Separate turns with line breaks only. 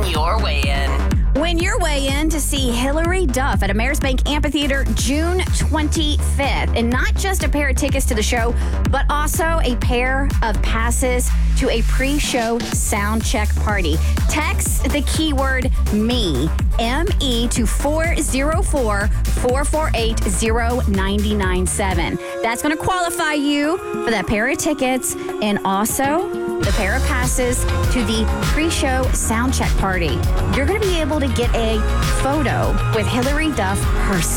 your way in.
Win your way in to see Hilary Duff at Ameris Bank Amphitheater June 25th. And not just a pair of tickets to the show, but also a pair of passes to a pre-show sound check party. Text the keyword ME, M-E, to 404-448-0997. That's going to qualify you for that pair of tickets and also the pair of passes to the pre-show sound check party. You're going to be able to get a photo with Hilary Duff herself.